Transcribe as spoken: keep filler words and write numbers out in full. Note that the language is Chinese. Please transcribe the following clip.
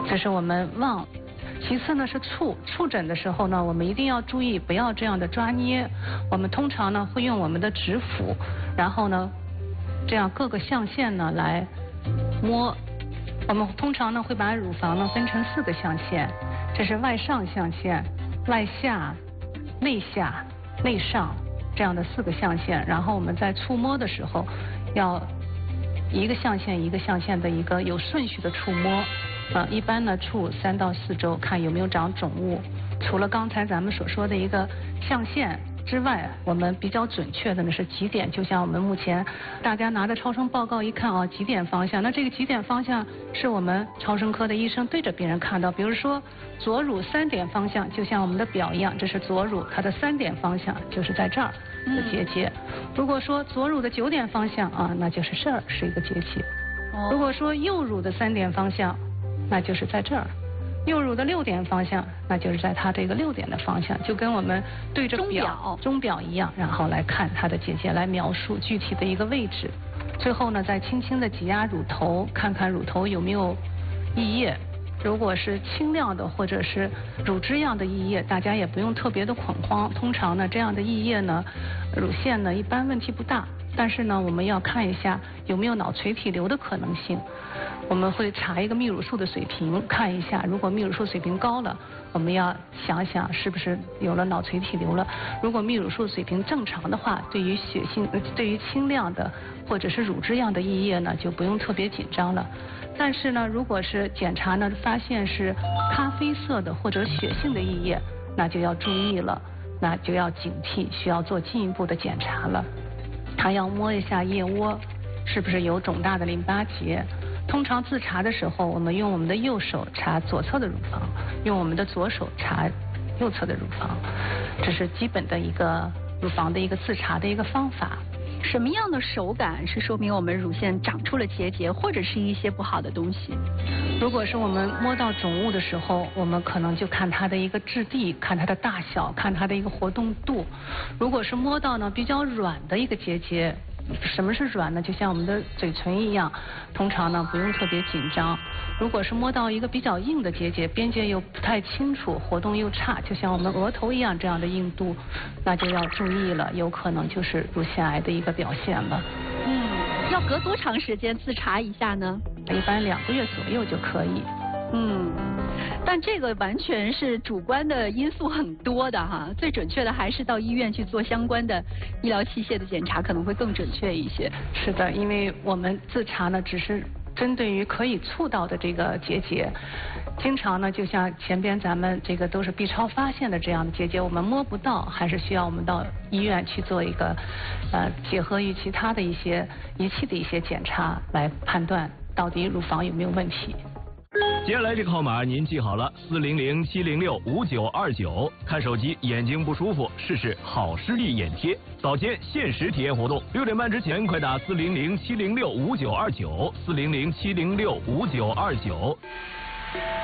这是我们望。其次呢是触，触诊的时候呢，我们一定要注意不要这样的抓捏。我们通常呢会用我们的指腹，然后呢这样各个象限呢来摸。我们通常呢会把乳房呢分成四个象限，这是外上象限、外下、内下、内上这样的四个象限。然后我们在触摸的时候，要一个象限一个象限的一个有顺序的触摸。呃，一般呢触三到四周，看有没有长肿物。除了刚才咱们所说的一个象限之外，我们比较准确的呢是极点。就像我们目前大家拿着超声报告一看啊，极点方向，那这个极点方向是我们超声科的医生对着病人看到。比如说左乳三点方向，就像我们的表一样，这是左乳，它的三点方向就是在这儿的结节。如果说左乳的九点方向啊，那就是这儿是一个结节。如果说右乳的三点方向，那就是在这儿。右乳的六点方向，那就是在它这个六点的方向，就跟我们对着表钟表一样，然后来看它的结节，来描述具体的一个位置。最后呢，再轻轻的挤压乳头，看看乳头有没有溢液。如果是清亮的或者是乳汁样的溢液，大家也不用特别的恐慌。通常呢，这样的溢液呢，乳腺呢一般问题不大，但是呢，我们要看一下有没有脑垂体瘤的可能性。我们会查一个泌乳素的水平，看一下，如果泌乳素水平高了，我们要想想是不是有了脑垂体瘤了。如果泌乳素水平正常的话，对于血性、对于清亮的或者是乳汁样的溢液呢，就不用特别紧张了。但是呢，如果是检查呢，发现是咖啡色的或者血性的溢液，那就要注意了，那就要警惕，需要做进一步的检查了。还要摸一下腋窝，是不是有肿大的淋巴结。通常自查的时候，我们用我们的右手查左侧的乳房，用我们的左手查右侧的乳房，这是基本的一个乳房的一个自查的一个方法。 什么样的手感是说明我们乳腺长出了结节，或者是一些不好的东西？ 如果是我们摸到肿物的时候，我们可能就看它的一个质地，看它的大小，看它的一个活动度。如果是摸到呢比较软的一个结节，什么是软呢？就像我们的嘴唇一样，通常呢不用特别紧张。如果是摸到一个比较硬的结节，边界又不太清楚，活动又差，就像我们额头一样这样的硬度，那就要注意了，有可能就是乳腺癌的一个表现了。 嗯，要隔多长时间自查一下呢？ 一般两个月左右就可以。 嗯，但这个完全是主观的因素很多的哈，最准确的还是到医院去做相关的医疗器械的检查，可能会更准确一些。 是的，因为我们自查呢，只是针对于可以触到的这个结节，经常呢，就像前边咱们这个都是 B 超发现的这样的结节，我们摸不到，还是需要我们到医院去做一个呃，结合于其他的一些仪器的一些检查，来判断到底乳房有没有问题。 接下来这个号码您记好了，四零零七零六五九二九。看手机眼睛不舒服，试试好视力眼贴。早间限时体验活动，六点半之前快打四零零七零六五九二九，四零零七零六五九二九。